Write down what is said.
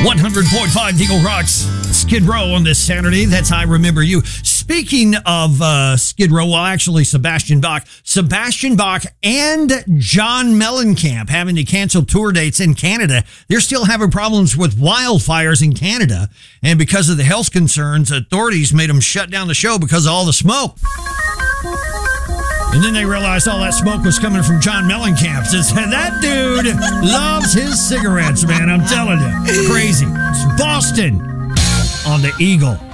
100.5 Eagle Rocks, Skid Row on this Saturday. That's I Remember You. Speaking of Skid Row, well, actually, Sebastian Bach and John Mellencamp having to cancel tour dates in Canada. They're still having problems with wildfires in Canada. And because of the health concerns, authorities made them shut down the show because of all the smoke. And then they realized all that smoke was coming from John Mellencamp. Says, that dude loves his cigarettes, man. I'm telling you. Crazy. It's Boston on the Eagle.